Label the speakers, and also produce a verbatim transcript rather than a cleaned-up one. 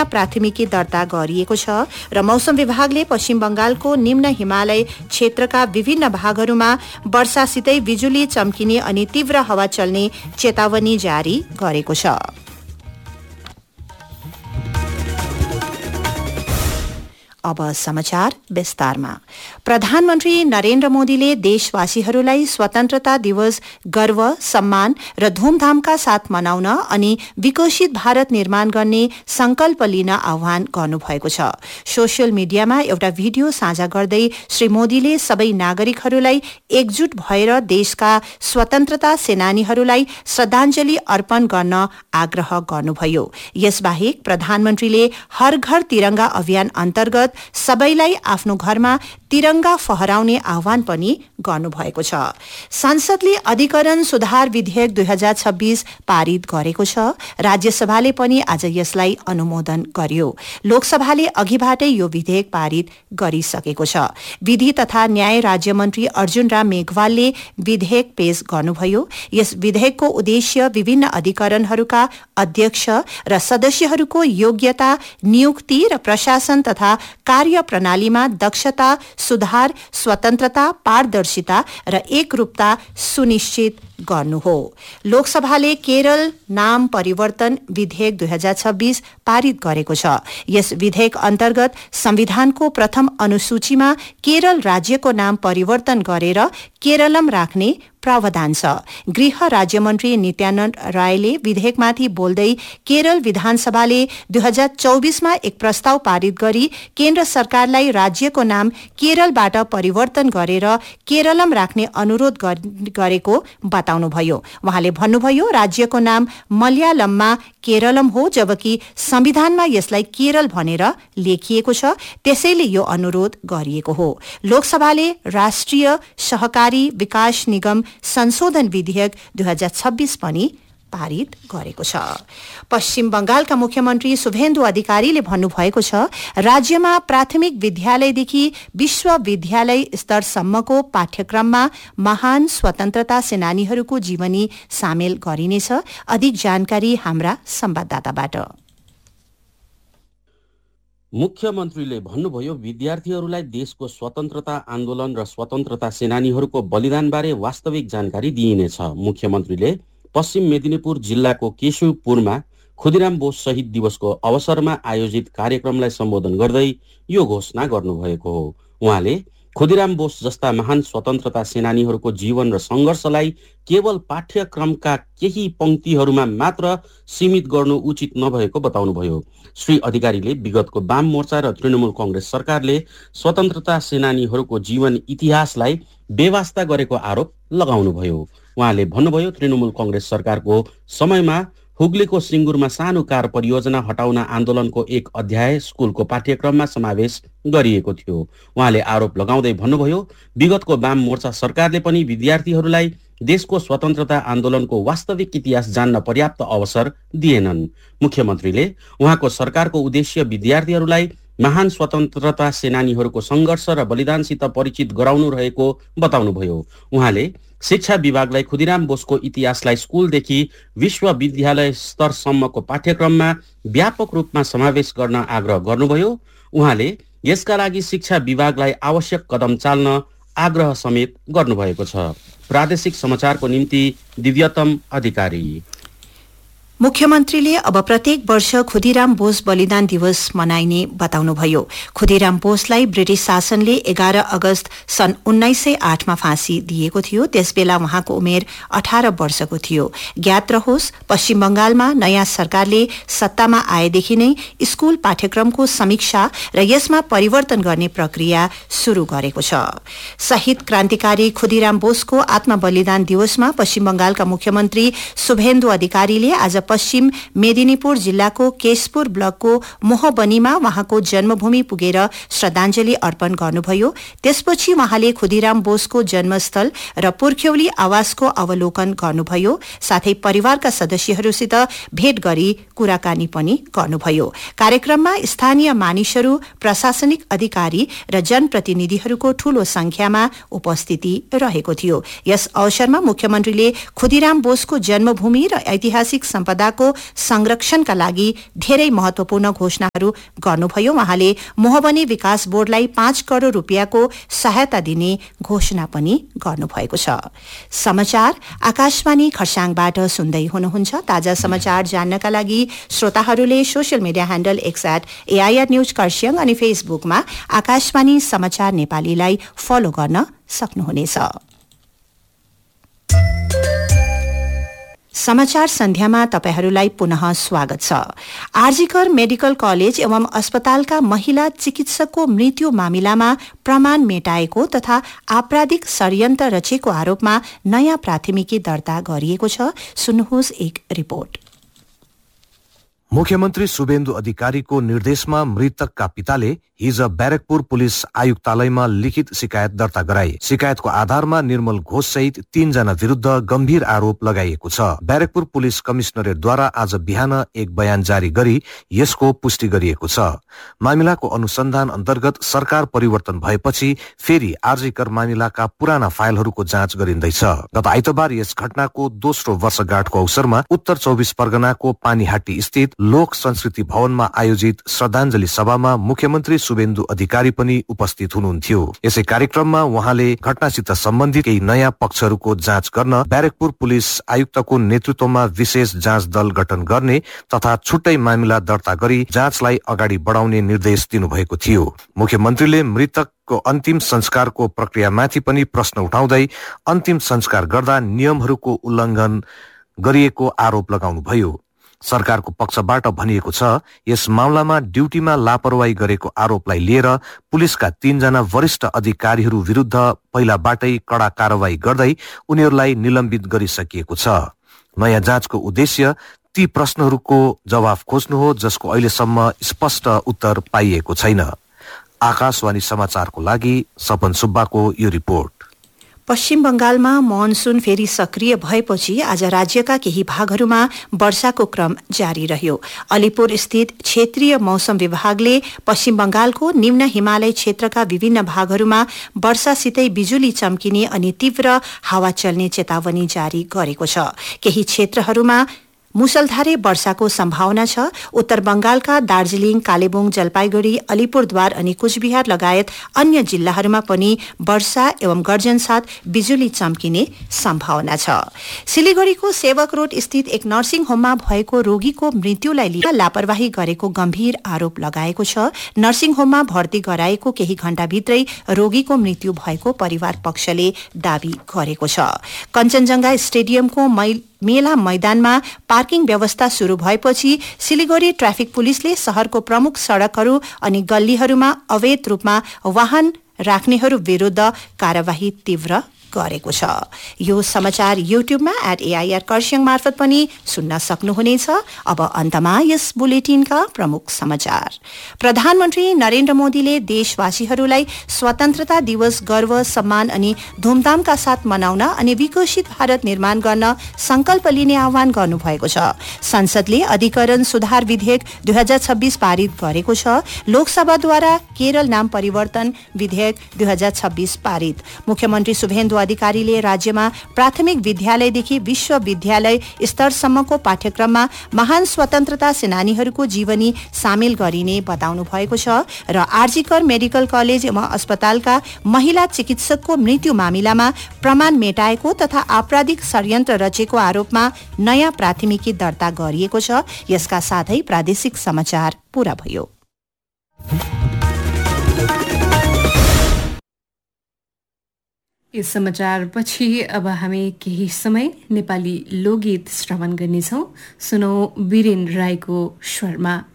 Speaker 1: नयाँ प्राथमिकी दर्ता गरिएको छ र मौसम विभागले पश्चिम बंगालको निम्न हिमालय क्षेत्रका विभिन्न भागहरूमा वर्षासितै बिजुली चम्किने अनि तीव्र हावा चल्ने चेतावनी जारी गरेको छ। अब समाचार विस्तारमा। प्रधानमन्त्री नरेन्द्र मोदीले देशवासीहरूलाई स्वतन्त्रता दिवस गर्व, सम्मान र धूमधामका साथ मनाउन अनि विकसित भारत निर्माण गर्ने संकल्प लिन आह्वान गर्नुभएको छ। सोशल मिडियामा एउटा भिडियो साझा गर्दै श्री मोदीले सबै नागरिकहरूलाई एकजुट भएर देशका स्वतन्त्रता सेनानीहरूलाई श्रद्धाञ्जली अर्पण गर्न आग्रह गर्नुभयो। यसबाहेक प्रधानमन्त्रीले हर घर तिरंगा अभियान अन्तर्गत सबैलाई आफ्नो घरमा तिरंगा फहराउने आह्वान पनि गर्नुभएको छ। संसदले अधिकरण सुधार विधेयक दुई हजार छब्बीस पारित गरेको छ। राज्यसभाले पनि आज यसलाई अनुमोदन गर्यो। लोकसभाले अघिबाटै यो विधेयक पारित गरिसकेको छ। विधि तथा न्याय राज्य मन्त्री अर्जुन राम मेघवालले विधेयक पेश गर्नुभयो। यस विधेयकको उद्देश्य विभिन्न अधिकरणहरूका अध्यक्ष र सदस्यहरूको योग्यता, नियुक्ति र प्रशासन तथा कार्य प्रणालीमा दक्षता सुधार, स्वतन्त्रता, पारदर्शिता र एकरूपता सुनिश्चित गर्नु हो। लोकसभाले केरल नाम परिवर्तन विधेयक दुई हजार छब्बीस पारित गरेको छ। यस विधेयक अन्तर्गत संविधानको प्रथम अनुसूचीमा केरल राज्यको नाम परिवर्तन गरेर केरलम राख्ने प्रावधान छ। गृह राज्यमन्त्री नित्यानन्द रायले विधेयकमाथि बोल्दै केरल विधानसभाले दुई हजार चौबीसमा एक प्रस्ताव पारित गरी केन्द्र सरकारलाई राज्यको नाम केरलबाट परिवर्तन गरेर केरलम राख्ने अनुरोध गरेको बताउनुभयो। उहाँले भन्नुभयो, राज्यको नाम मलयालममा केरलम हो, जबकि संविधानमा यसलाई केरल भनेर लेखिएको छ, त्यसैले यो अनुरोध गरिएको हो। लोकसभाले राष्ट्रिय सहकारी विकास निगम संशोधन विधेयक दुई हजार छब्बीस पनि पारित गरेको छ। पश्चिम बंगालका मुख्यमन्त्री शुभेन्दु अधिकारीले भन्नुभएको छ, राज्यमा प्राथमिक विद्यालयदेखि विश्वविद्यालय स्तरसम्मको पाठ्यक्रममा महान स्वतन्त्रता सेनानीहरूको जीवनी सामेल गरिनेछ। अधिक जानकारी हाम्रा संवाददाताबाट।
Speaker 2: मुख्यमन्त्रीले भन्नुभयो, विद्यार्थीहरूलाई देशको स्वतन्त्रता आन्दोलन र स्वतन्त्रता सेनानीहरूको बलिदानबारे वास्तविक जानकारी दिइनेछ। मुख्यमन्त्रीले पश्चिम मेदिनीपुर जिल्लाको केशवपुरमा खुदिराम बोस शहीद दिवसको अवसरमा आयोजित कार्यक्रमलाई सम्बोधन गर्दै यो घोषणा गर्नुभएको हो। उहाँले खुदिराम बोस जस्ता महान स्वतन्त्रता सेनानीहरूको जीवन र सङ्घर्षलाई केवल पाठ्यक्रमका केही पंक्तिहरूमा मात्र सीमित गर्नु उचित नभएको बताउनुभयो। श्री अधिकारीले विगतको वाम मोर्चा र तृणमूल कांग्रेस सरकारले स्वतन्त्रता सेनानीहरूको जीवन इतिहासलाई बेवास्ता गरेको आरोप लगाउनुभयो। उहाँले भन्नुभयो, तृणमूल कांग्रेस सरकारको समयमा हुगलीको सिङ्गुरमा सानो कार परियोजना हटाउन आन्दोलनको एक अध्याय स्कुलको पाठ्यक्रममा समावेश गरिएको थियो। उहाँले आरोप लगाउँदै भन्नुभयो, विगतको वाम मोर्चा सरकारले पनि विद्यार्थीहरूलाई देशको स्वतन्त्रता आन्दोलनको वास्तविक इतिहास जान्न पर्याप्त अवसर दिएनन्। मुख्यमन्त्रीले उहाँको सरकारको उद्देश्य विद्यार्थीहरूलाई महान स्वतन्त्रता सेनानीहरूको सङ्घर्ष र बलिदानसित परिचित गराउनु रहेको बताउनुभयो। उहाँले शिक्षा विभागलाई खुदिराम बोसको इतिहासलाई स्कुलदेखि विश्वविद्यालय स्तरसम्मको पाठ्यक्रममा व्यापक रूपमा समावेश गर्न आग्रह गर्नुभयो। उहाँले यसका लागि शिक्षा विभागलाई आवश्यक कदम चाल्न आग्रह समेत गर्नुभएको छ। प्रादेशिक समाचारको निम्ति दिव्यतम अधिकारी।
Speaker 1: मुख्यमन्त्रीले अब प्रत्येक वर्ष खुदिराम बोस बलिदान दिवस मनाइने बताउनुभयो। खुदिराम बोसलाई ब्रिटिश शासनले एघार अगस्त सन् उन्नाइस सय आठमा फाँसी दिएको थियो। त्यसबेला उहाँको उमेर अठार वर्षको थियो। ज्ञात रहोस्, पश्चिम बंगालमा नयाँ सरकारले सत्तामा आएदेखि नै स्कूल पाठ्यक्रमको समीक्षा र यसमा परिवर्तन गर्ने प्रक्रिया शुरू गरेको छ। शहीद क्रान्तिकारी खुदिराम बोसको आत्म बलिदान दिवसमा पश्चिम बंगालका मुख्यमन्त्री शुभेन्दु अधिकारीले आज पश्चिम मेदिनीपुर जिल्लाको केशपुर ब्लकको मोहबनीमा उहाँको जन्मभूमि पुगेर श्रद्धाञ्जली अर्पण गर्नुभयो। त्यसपछि उहाँले खुदिराम बोसको जन्मस्थल र पुर्ख्यौली आवासको अवलोकन गर्नुभयो। साथै परिवारका सदस्यहरूसित भेट गरी कुराकानी पनि गर्नुभयो। कार्यक्रममा स्थानीय मानिसहरू, प्रशासनिक अधिकारी र जनप्रतिनिधिहरूको ठूलो संख्यामा उपस्थिति रहेको थियो। यस अवसरमा मुख्यमन्त्रीले खुदिराम बोसको जन्मभूमि र ऐतिहासिक सम्पदा सम्पदाको संरक्षणका लागि धेरै महत्वपूर्ण घोषणाहरू गर्नुभयो। उहाँले मोहबनी विकास बोर्डलाई पाँच करोड़ रुपियाँको सहायता दिने घोषणा पनि गर्नुभएको छ। समाचार आकाशवाणी खरसाङबाट सुन्दै हुनुहुन्छ। ताजा समाचार जान्नका लागि श्रोताहरूले social media handle x at AIR news Kurseong अनि फेसबुकमा आकाशवाणी समाचार नेपालीलाई फलो गर्न सक्नुहुनेछ। समाचार सन्ध्यामा तपाईहरूलाई पुनः स्वागत छ। आरजीकर मेडिकल कलेज एवं अस्पतालका महिला चिकित्सकको मृत्यु मामिलामा प्रमाण मेटाएको तथा आपराधिक षड्यन्त्र रचेको आरोपमा नयाँ प्राथमिकी दर्ता गरिएको छ। सुन्नुहोस् एक रिपोर्ट।
Speaker 3: मुख्यमन्त्री शुभेन्दु अधिकारीको निर्देशमा मृतकका पिताले हिज ब्यारेकपुर पुलिस आयुक्तालयमा लिखित शिकायत दर्ता गराए। शिकायतको आधारमा निर्मल घोष सहित तीनजना विरुद्ध गम्भीर आरोप लगाइएको छ। ब्यारेकपुर पुलिस कमिश्नरेटद्वारा आज बिहान एक बयान जारी गरी यसको पुष्टि गरिएको छ। मामिलाको अनुसन्धान अन्तर्गत सरकार परिवर्तन भएपछि फेरि आरजीकर मामिलाका पुराना फाइलहरूको जाँच गरिँदैछ। गत आइतबार यस घटनाको दोस्रो वर्षगाँठको अवसरमा उत्तर चौबिस परगनाको पानीहाटी स्थित लोक संस्कृति भवनमा आयोजित श्रद्धाञ्जली सभामा मुख्यमन्त्री शुभेन्दु अधिकारी पनि उपस्थित हुनुहुन्थ्यो। यसै कार्यक्रममा उहाँले घटनासित सम्बन्धित केही नयाँ पक्षहरूको जाँच गर्न ब्यारेकपुर पुलिस आयुक्तको नेतृत्वमा विशेष जाँच दल गठन गर्ने तथा छुट्टै मामिला दर्ता गरी जाँचलाई अगाडि बढाउने निर्देश दिनुभएको थियो। मुख्यमन्त्रीले मृतकको अन्तिम संस्कारको प्रक्रियामाथि पनि प्रश्न उठाउँदै अन्तिम संस्कार गर्दा नियमहरूको उल्लङ्घन गरिएको आरोप लगाउनुभयो। सरकारको पक्षबाट भनिएको छ यस मामलामा ड्युटीमा लापरवाही गरेको आरोपलाई लिएर पुलिसका तीनजना वरिष्ठ अधिकारीहरू विरुद्ध पहिलाबाटै कड़ा कारवाही गर्दै उनीहरूलाई निलम्बित गरिसकिएको छ। नयाँ जाँचको उद्देश्य ती प्रश्नहरूको जवाफ खोज्नु हो जसको अहिलेसम्म स्पष्ट उत्तर पाइएको छैन। आकाशवाणी समाचारको लागि सपन सुब्बाको यो रिपोर्ट।
Speaker 1: पश्चिम बंगालमा मनसून फेरि सक्रिय भएपछि आज राज्यका केही भागहरूमा वर्षाको क्रम जारी रह्यो। अलिपुर स्थित क्षेत्रीय मौसम विभागले पश्चिम बंगालको निम्न हिमालय क्षेत्रका विभिन्न भागहरूमा वर्षासितै बिजुली चम्किने अनि तीव्र हावा चल्ने चेतावनी जारी गरेको छ। केही क्षेत्रहरूमा मुसलधारे वर्षाको सम्भावना छ। उत्तर बंगालका दार्जीलिङ, कालेबुङ, जलपाईगुड़ी, अलिपुरद्वार अनि कुचबिहार लगायत अन्य जिल्लाहरूमा पनि वर्षा एवं गर्जनसाथ बिजुली चम्किने सम्भावना छ। सिलिगुड़ीको सेवक रोड स्थित एक नर्सिङ होममा भएको रोगीको मृत्युलाई लिएर लापरवाही गरेको गम्भीर आरोप लगाएको छ। नर्सिङ होममा भर्ती गराएको केही घण्टाभित्रै रोगीको मृत्यु भएको परिवार पक्षले दावी गरेको छ। कञ्चनजंघा स्टेडियमको मेला मैदानमा पार्किङ व्यवस्था शुरू भएपछि सिलिगुड़ी ट्राफिक पुलिसले शहरको प्रमुख सड़कहरू अनि गल्लीहरूमा अवैध रूपमा वाहन राख्नेहरू विरूद्ध कार्यवाही तीव्र गरेको छ। यो समाचार युट्युबमा एट एआईआर खरसाङ मार्फत पनि सुन्न सक्नुहुनेछ। अब अन्तमा यस बुलेटिनका प्रमुख समाचार। प्रधानमन्त्री नरेन्द्र मोदीले देशवासीहरूलाई स्वतन्त्रता दिवस गर्व, सम्मान अनि धूमधामका साथ मनाउन अनि विकसित भारत निर्माण गर्न संकल्प लिने आह्वान गर्नुभएको छ। संसदले अधिकरण सुधार विधेयक दुई हजार छब्बीस पारित गरेको छ। लोकसभाद्वारा केरल नाम परिवर्तन विधेयक दुई हजार छब्बीस पारित। मुख्यमन्त्री शुभेन्दु अधिकारीले राज्यमा प्राथमिक विद्यालयदेखि विश्वविद्यालय स्तरसम्मको पाठ्यक्रममा महान स्वतन्त्रता सेनानीहरूको जीवनी सामेल गरिने बताउनु भएको छ र आरजीकर मेडिकल कलेज एवं अस्पतालका महिला चिकित्सकको मृत्यु मामिलामा प्रमाण मेटाएको तथा आपराधिक षड्यन्त्र रचेको आरोपमा नयाँ प्राथमिकी दर्ता गरिएको छ। यसका साथै प्रादेशिक समाचार पूरा भयो।
Speaker 4: यस समाचारपछि अब हामी केही समय नेपाली लोकगीत श्रवण गर्नेछौँ। सुनौ वीरेन राईको स्वरमा।